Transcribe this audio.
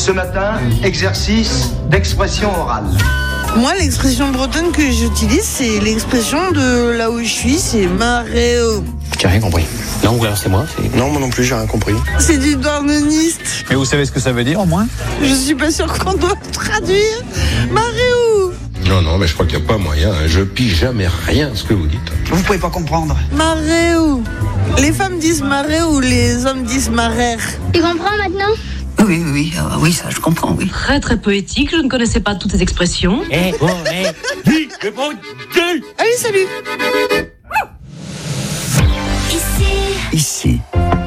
Ce matin, exercice d'expression orale. Moi, l'expression bretonne que j'utilise, c'est l'expression de là où je suis, c'est maréo. J'ai rien compris. Non, ou alors c'est moi. Non, moi non plus, j'ai rien compris. C'est du dornoniste. Mais vous savez ce que ça veut dire au moins ? Je suis pas sûre qu'on doit traduire. Maréo. Non, mais je crois qu'il n'y a pas moyen. Je pige jamais rien ce que vous dites. Vous pouvez pas comprendre. Maréo. Les femmes disent maréo, les hommes disent marère. Tu comprends maintenant ? Oui, ça je comprends, oui. Très très poétique, je ne connaissais pas toutes ces expressions. Allez, salut. Ici.